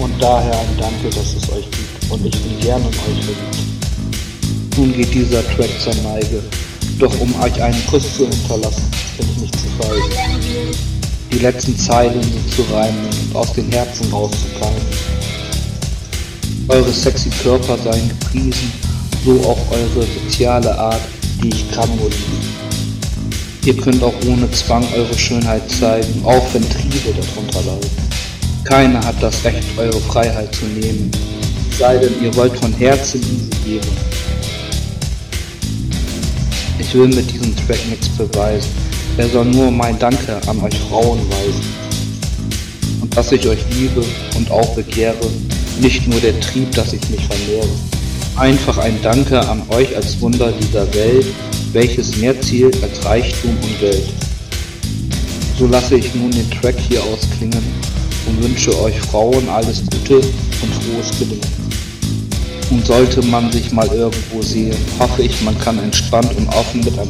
Und daher ein Danke, dass es euch gibt und ich bin gern in euch verliebt. Nun geht dieser Track zur Neige, doch um euch einen Kuss zu hinterlassen, bin ich nicht zu feige. Die letzten Zeilen zu reimen und aus den Herzen rauszukeimen. Eure sexy Körper seien gepriesen, so auch eure soziale Art, die ich grandios liebe. Ihr könnt auch ohne Zwang eure Schönheit zeigen, auch wenn Triebe darunter leiden. Keiner hat das Recht, eure Freiheit zu nehmen, sei denn ihr wollt von Herzen diese geben. Ich will mit diesem Track nichts beweisen, er soll nur mein Danke an euch Frauen weisen. Und dass ich euch liebe und auch begehre, nicht nur der Trieb, dass ich mich vermehre. Einfach ein Danke an euch als Wunder dieser Welt, welches mehr zielt als Reichtum und Geld. So lasse ich nun den Track hier ausklingen und wünsche euch Frauen alles Gute und frohes Gelingen. Und sollte man sich mal irgendwo sehen, hoffe ich, man kann entspannt und offen miteinander